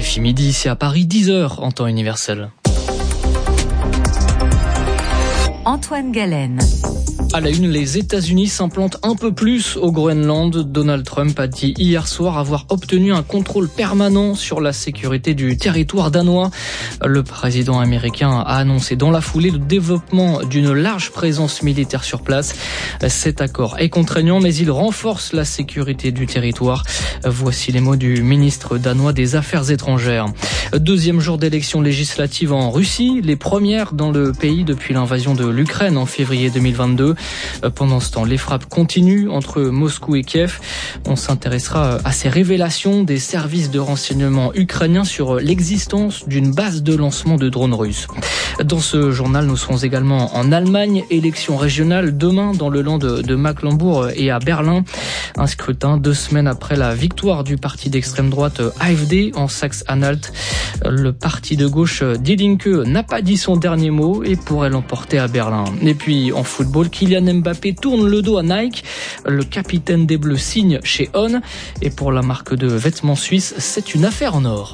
RFI midi, ici à Paris, 10h en temps universel. Antoine Galen. À la une, les États-Unis s'implantent un peu plus au Groenland. Donald Trump a dit hier soir avoir obtenu un contrôle permanent sur la sécurité du territoire danois. Le président américain a annoncé dans la foulée le développement d'une large présence militaire sur place. Cet accord est contraignant, mais il renforce la sécurité du territoire. Voici les mots du ministre danois des Affaires étrangères. Deuxième jour d'élections législatives en Russie, les premières dans le pays depuis l'invasion de l'Ukraine en février 2022. Pendant ce temps, les frappes continuent entre Moscou et Kiev. On s'intéressera à ces révélations des services de renseignement ukrainiens sur l'existence d'une base de lancement de drones russes. Dans ce journal, nous serons également en Allemagne. Élection régionale demain dans le land de Mecklembourg et à Berlin. Un scrutin 2 semaines après la victoire du parti d'extrême droite AfD en Saxe-Anhalt. Le parti de gauche Die Linke n'a pas dit son dernier mot et pourrait l'emporter à Berlin. Et puis en football, Kylian Mbappé tourne le dos à Nike. Le capitaine des Bleus signe chez On. Et pour la marque de vêtements suisse, c'est une affaire en or.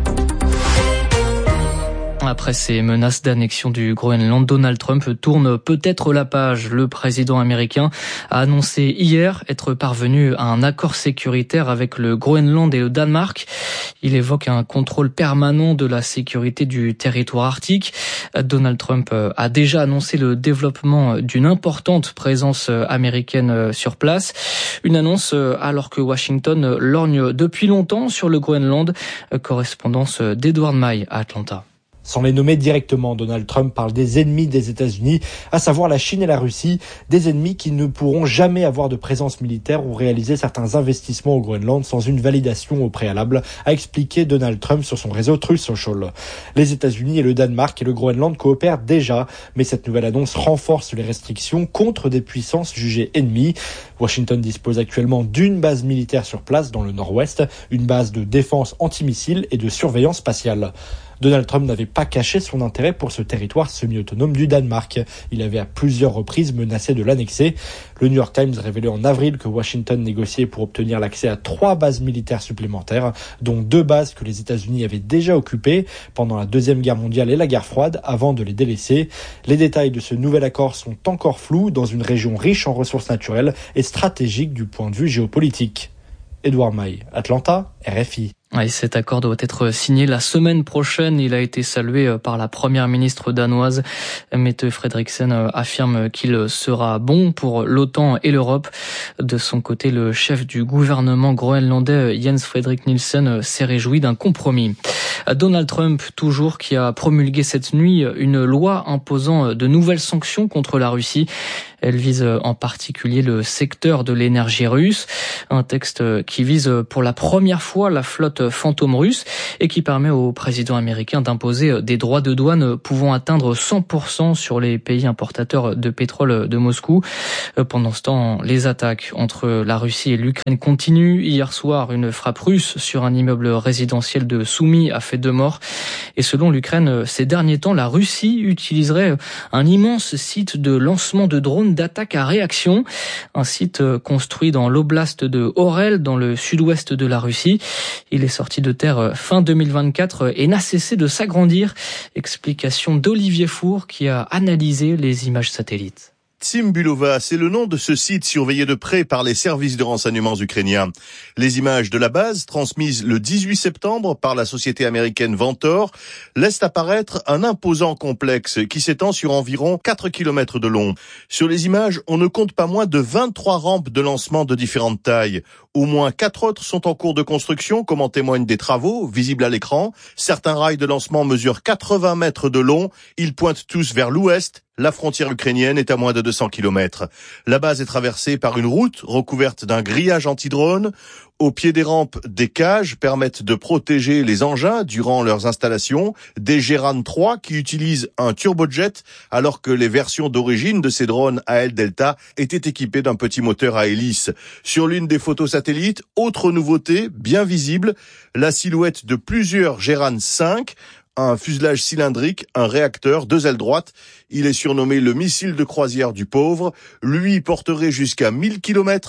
Après ces menaces d'annexion du Groenland, Donald Trump tourne peut-être la page. Le président américain a annoncé hier être parvenu à un accord sécuritaire avec le Groenland et le Danemark. Il évoque un contrôle permanent de la sécurité du territoire arctique. Donald Trump a déjà annoncé le développement d'une importante présence américaine sur place. Une annonce alors que Washington lorgne depuis longtemps sur le Groenland. Correspondance d'Edward May à Atlanta. Sans les nommer directement, Donald Trump parle des ennemis des États-Unis, à savoir la Chine et la Russie, des ennemis qui ne pourront jamais avoir de présence militaire ou réaliser certains investissements au Groenland sans une validation au préalable, a expliqué Donald Trump sur son réseau Truth Social. Les États-Unis et le Danemark et le Groenland coopèrent déjà, mais cette nouvelle annonce renforce les restrictions contre des puissances jugées ennemies. Washington dispose actuellement d'une base militaire sur place dans le nord-ouest, une base de défense antimissile et de surveillance spatiale. Donald Trump n'avait pas caché son intérêt pour ce territoire semi-autonome du Danemark. Il avait à plusieurs reprises menacé de l'annexer. Le New York Times révélait en avril que Washington négociait pour obtenir l'accès à 3 bases militaires supplémentaires, dont 2 bases que les États-Unis avaient déjà occupées pendant la Deuxième Guerre mondiale et la guerre froide avant de les délaisser. Les détails de ce nouvel accord sont encore flous dans une région riche en ressources naturelles et stratégique du point de vue géopolitique. Edward May, Atlanta, RFI. Et cet accord doit être signé la semaine prochaine. Il a été salué par la première ministre danoise. Mette Frederiksen affirme qu'il sera bon pour l'OTAN et l'Europe. De son côté, le chef du gouvernement groenlandais, Jens Frederik Nielsen, s'est réjoui d'un compromis. Donald Trump, toujours, qui a promulgué cette nuit une loi imposant de nouvelles sanctions contre la Russie. Elle vise en particulier le secteur de l'énergie russe. Un texte qui vise pour la première fois la flotte fantôme russe et qui permet au président américain d'imposer des droits de douane pouvant atteindre 100% sur les pays importateurs de pétrole de Moscou. Pendant ce temps, les attaques entre la Russie et l'Ukraine continuent. Hier soir, une frappe russe sur un immeuble résidentiel de Soumy a fait 2 morts. Et selon l'Ukraine, ces derniers temps, la Russie utiliserait un immense site de lancement de drones d'attaque à réaction. Un site construit dans l'oblast de Orel, dans le sud-ouest de la Russie. Il est sorti de terre fin 2024 et n'a cessé de s'agrandir. Explication d'Olivier Four qui a analysé les images satellites. Tsimbulova, c'est le nom de ce site surveillé de près par les services de renseignements ukrainiens. Les images de la base, transmises le 18 septembre par la société américaine Ventor, laissent apparaître un imposant complexe qui s'étend sur environ 4 km de long. Sur les images, on ne compte pas moins de 23 rampes de lancement de différentes tailles. Au moins 4 autres sont en cours de construction, comme en témoignent des travaux, visibles à l'écran. Certains rails de lancement mesurent 80 mètres de long. Ils pointent tous vers l'ouest. La frontière ukrainienne est à moins de 200 km. La base est traversée par une route recouverte d'un grillage anti-drone. Au pied des rampes, des cages permettent de protéger les engins durant leurs installations. Des Geran 3 qui utilisent un turbojet, alors que les versions d'origine de ces drones AL Delta étaient équipées d'un petit moteur à hélice. Sur l'une des photos satellites, autre nouveauté, bien visible, la silhouette de plusieurs Geran 5, un fuselage cylindrique, un réacteur, 2 ailes droites. Il est surnommé le missile de croisière du pauvre. Lui porterait jusqu'à 1000 km.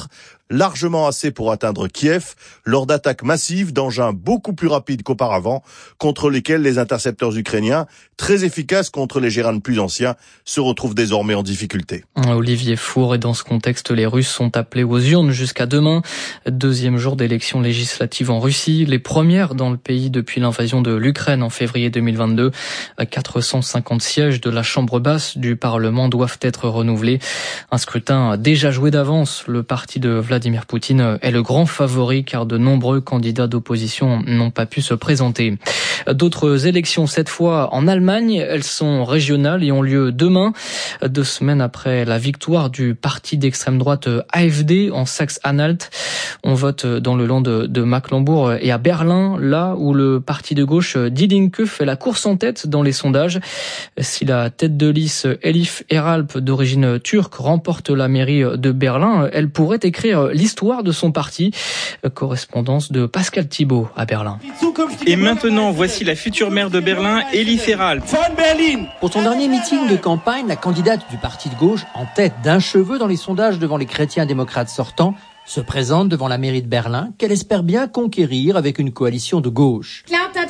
largement assez pour atteindre Kiev lors d'attaques massives d'engins beaucoup plus rapides qu'auparavant, contre lesquels les intercepteurs ukrainiens, très efficaces contre les Gerran plus anciens, se retrouvent désormais en difficulté. Olivier Faure, et dans ce contexte, les Russes sont appelés aux urnes jusqu'à demain. Deuxième jour d'élections législatives en Russie, les premières dans le pays depuis l'invasion de l'Ukraine en février 2022. 450 sièges de la Chambre basse du Parlement doivent être renouvelés. Un scrutin déjà joué d'avance. Le parti de Vladimir Poutine est le grand favori car de nombreux candidats d'opposition n'ont pas pu se présenter. D'autres élections, cette fois en Allemagne, elles sont régionales et ont lieu demain, 2 semaines après la victoire du parti d'extrême droite AfD en Saxe-Anhalt. On vote dans le land de Mecklembourg et à Berlin, là où le parti de gauche Die Linke fait la course en tête dans les sondages. Si la tête de liste Elif Eralp, d'origine turque, remporte la mairie de Berlin, elle pourrait écrire l'histoire de son parti. Correspondance de Pascal Thibault à Berlin. Et maintenant, voici la future maire de Berlin, Elif Eralp. Pour son dernier meeting de campagne, la candidate du parti de gauche, en tête d'un cheveu dans les sondages devant les chrétiens démocrates sortants, se présente devant la mairie de Berlin, qu'elle espère bien conquérir avec une coalition de gauche.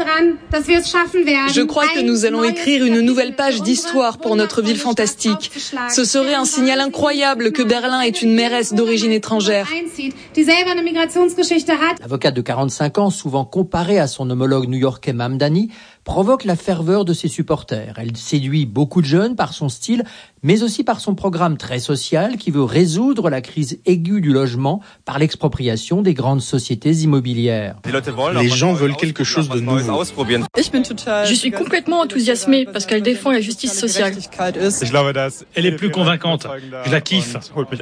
Je crois que nous allons écrire une nouvelle page d'histoire pour notre ville fantastique. Ce serait un signal incroyable que Berlin est une mairesse d'origine étrangère. L'avocate de 45 ans, souvent comparée à son homologue new-yorkais Mamdani, provoque la ferveur de ses supporters. Elle séduit beaucoup de jeunes par son style, mais aussi par son programme très social qui veut résoudre la crise aiguë du logement par l'expropriation des grandes sociétés immobilières. Les gens veulent quelque chose de nouveau. Je suis complètement enthousiasmée parce qu'elle défend la justice sociale. Elle est plus convaincante. Je la kiffe.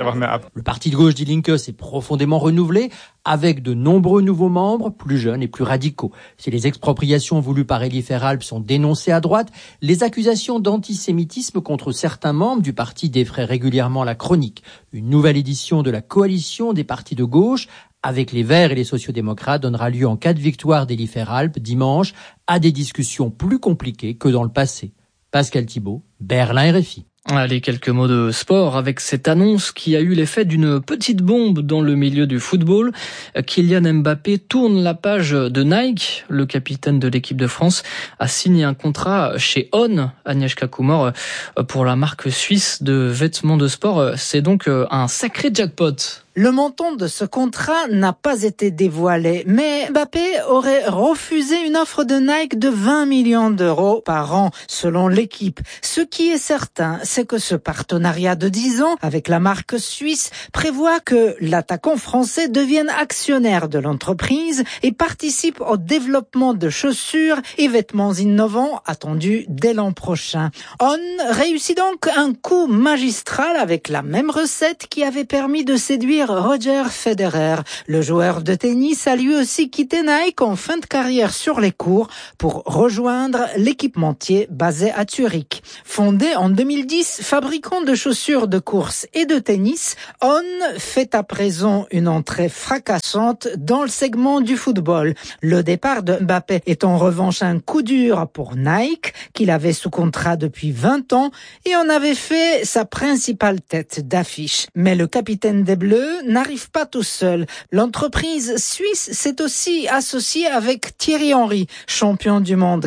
Le parti de gauche Die Linke s'est profondément renouvelé avec de nombreux nouveaux membres, plus jeunes et plus radicaux. Si les expropriations voulues par Elif Eralp sont dénoncées à droite, les accusations d'antisémitisme contre certains membres du parti défraient régulièrement la chronique. Une nouvelle édition de la coalition des partis de gauche avec les Verts et les sociodémocrates donnera lieu en cas de victoire d'Elif Eralp dimanche à des discussions plus compliquées que dans le passé. Pascal Thibault, Berlin RFI. Allez, quelques mots de sport avec cette annonce qui a eu l'effet d'une petite bombe dans le milieu du football. Kylian Mbappé tourne la page de Nike. Le capitaine de l'équipe de France a signé un contrat chez On, Agnieszka Kumor, pour la marque suisse de vêtements de sport. C'est donc un sacré jackpot. Le montant de ce contrat n'a pas été dévoilé, mais Mbappé aurait refusé une offre de Nike de 20 millions d'euros par an, selon l'équipe. Ce qui est certain, c'est que ce partenariat de 10 ans avec la marque suisse prévoit que l'attaquant français devienne actionnaire de l'entreprise et participe au développement de chaussures et vêtements innovants attendus dès l'an prochain. On réussit donc un coup magistral avec la même recette qui avait permis de séduire Roger Federer. Le joueur de tennis a lui aussi quitté Nike en fin de carrière sur les courts pour rejoindre l'équipementier basé à Zurich. Fondé en 2010, fabricant de chaussures de course et de tennis, On fait à présent une entrée fracassante dans le segment du football. Le départ de Mbappé est en revanche un coup dur pour Nike, qu'il avait sous contrat depuis 20 ans et en avait fait sa principale tête d'affiche. Mais le capitaine des Bleus n'arrive pas tout seul. L'entreprise suisse s'est aussi associée avec Thierry Henry, champion du monde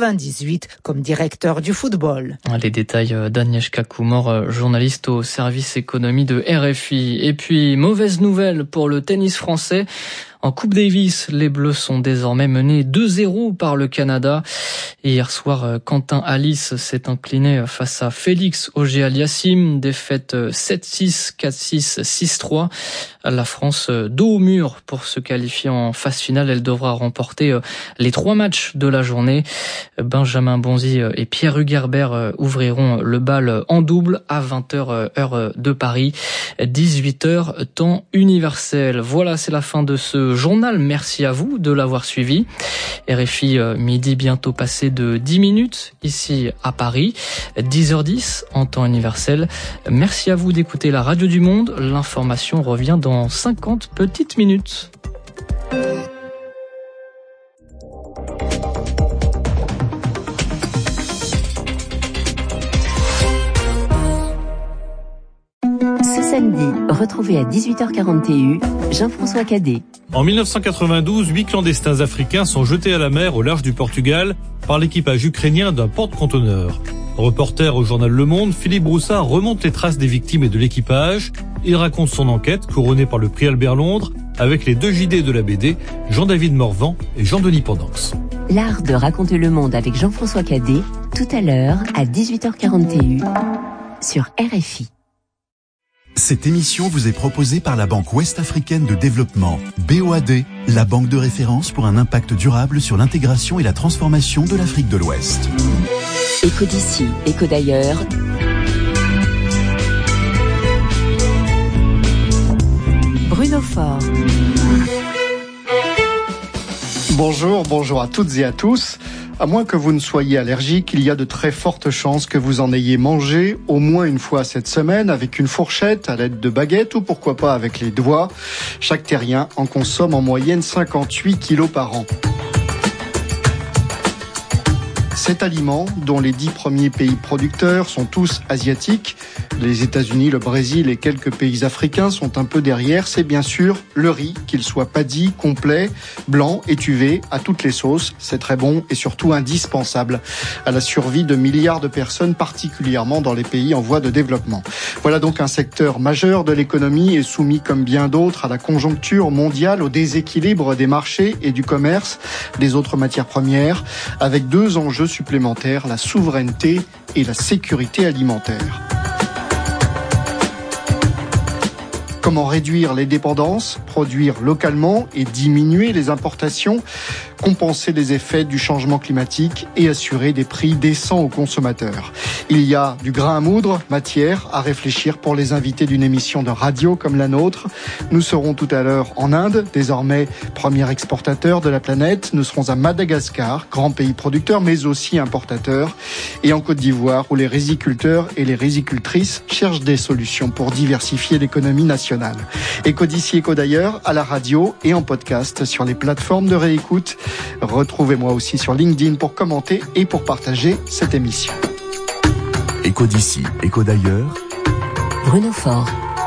98, comme directeur du football. Les détails d'Agnieszka Kumor, journaliste au service économie de RFI. Et puis, mauvaise nouvelle pour le tennis français. En Coupe Davis, les Bleus sont désormais menés 2-0 par le Canada. Et hier soir, Quentin Halys s'est incliné face à Félix Auger-Aliassime. Défaite 7-6, 4-6, 6-3. La France dos au mur pour se qualifier en phase finale. Elle devra remporter les 3 matchs de la journée. Benjamin Bonzi et Pierre Hugerbert ouvriront le bal en double à 20h heure de Paris, 18h temps universel. Voilà, c'est la fin de ce journal. Merci à vous de l'avoir suivi. RFI midi bientôt passé de 10 minutes ici à Paris, 10h10 en temps universel. Merci à vous d'écouter la radio du monde. L'information revient dans 50 petites minutes. Ce samedi Retrouvez à 18h40 TU Jean-François Cadet. En 1992, 8 clandestins africains sont jetés à la mer au large du Portugal par l'équipage ukrainien d'un porte-conteneur. Reporter au journal Le Monde, Philippe Broussard remonte les traces des victimes et de l'équipage. Il raconte son enquête, couronnée par le prix Albert Londres, avec les 2 JD de la BD, Jean-David Morvan et Jean-Denis Pendance. L'art de raconter le monde avec Jean-François Cadet, tout à l'heure à 18h40 TU sur RFI. Cette émission vous est proposée par la Banque Ouest-Africaine de Développement, BOAD, la banque de référence pour un impact durable sur l'intégration et la transformation de l'Afrique de l'Ouest. Écho d'ici, écho d'ailleurs. Bruno Faure. Bonjour à toutes et à tous. À moins que vous ne soyez allergique, il y a de très fortes chances que vous en ayez mangé au moins une fois cette semaine avec une fourchette, à l'aide de baguettes ou pourquoi pas avec les doigts. Chaque terrien en consomme en moyenne 58 kilos par an. Cet aliment, dont les 10 premiers pays producteurs sont tous asiatiques, les États-Unis, le Brésil et quelques pays africains sont un peu derrière, c'est bien sûr le riz, qu'il soit paddy, complet, blanc, étuvé, à toutes les sauces. C'est très bon et surtout indispensable à la survie de milliards de personnes, particulièrement dans les pays en voie de développement. Voilà donc un secteur majeur de l'économie et soumis comme bien d'autres à la conjoncture mondiale, au déséquilibre des marchés et du commerce des autres matières premières, avec 2 enjeux supplémentaires, la souveraineté et la sécurité alimentaire. Comment réduire les dépendances, produire localement et diminuer les importations, compenser les effets du changement climatique et assurer des prix décents aux consommateurs. Il y a du grain à moudre, matière à réfléchir pour les invités d'une émission de radio comme la nôtre. Nous serons tout à l'heure en Inde, désormais premier exportateur de la planète. Nous serons à Madagascar, grand pays producteur mais aussi importateur. Et en Côte d'Ivoire où les riziculteurs et les rizicultrices cherchent des solutions pour diversifier l'économie nationale. Écho d'ici, écho d'ailleurs, à la radio et en podcast sur les plateformes de réécoute. Retrouvez-moi aussi sur LinkedIn pour commenter et pour partager cette émission. Écho d'ici, écho d'ailleurs. Bruno Faure.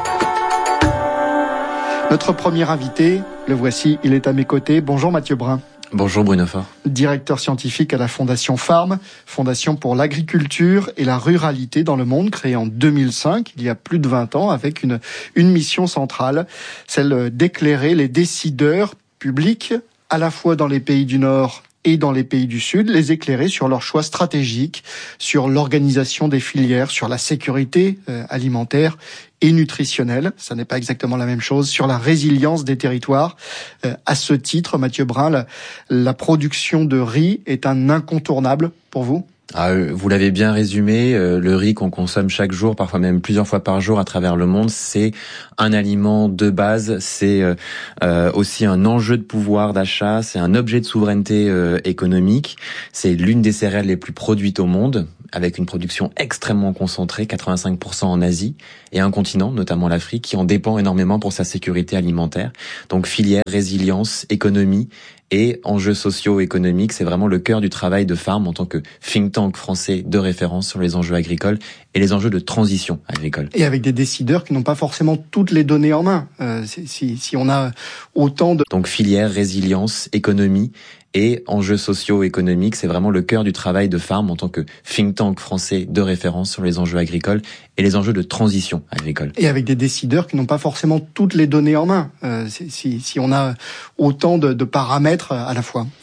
Notre premier invité, le voici, il est à mes côtés. Bonjour Mathieu Brun. Bonjour Bruno Faure. Directeur scientifique à la Fondation Farm, Fondation pour l'agriculture et la ruralité dans le monde, créée en 2005, il y a plus de 20 ans, avec une mission centrale, celle d'éclairer les décideurs publics, à la fois dans les pays du Nord et dans les pays du Sud, les éclairer sur leurs choix stratégiques, sur l'organisation des filières, sur la sécurité alimentaire et nutritionnelle. Ça n'est pas exactement la même chose. Sur la résilience des territoires. À ce titre, Mathieu Brun, la production de riz est un incontournable pour vous ? Vous l'avez bien résumé, le riz qu'on consomme chaque jour, parfois même plusieurs fois par jour à travers le monde, c'est un aliment de base, c'est aussi un enjeu de pouvoir d'achat, c'est un objet de souveraineté économique, c'est l'une des céréales les plus produites au monde, avec une production extrêmement concentrée, 85% en Asie, et un continent, notamment l'Afrique, qui en dépend énormément pour sa sécurité alimentaire. Donc filière, résilience, économie et enjeux socio-économiques, c'est vraiment le cœur du travail de Farm en tant que think tank français de référence sur les enjeux agricoles et les enjeux de transition agricole. Et avec des décideurs qui n'ont pas forcément toutes les données en main. Si on a autant de... Donc filière, résilience, économie et enjeux socio-économiques, c'est vraiment le cœur du travail de Farm en tant que think tank français de référence sur les enjeux agricoles et les enjeux de transition agricole. Et avec des décideurs qui n'ont pas forcément toutes les données en main. Si on a autant de paramètres à la fois.